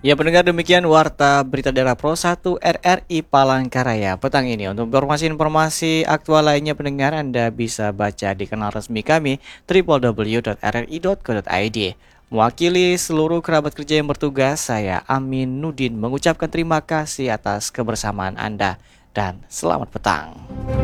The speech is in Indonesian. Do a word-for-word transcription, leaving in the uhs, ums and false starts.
Ya pendengar, demikian Warta Berita Daerah Pro satu R R I Palangkaraya petang ini. Untuk informasi-informasi aktual lainnya pendengar, Anda bisa baca di kanal resmi kami w w w titik r r i titik co titik i d. Mewakili seluruh kerabat kerja yang bertugas, saya Amin Nudin mengucapkan terima kasih atas kebersamaan Anda dan selamat petang.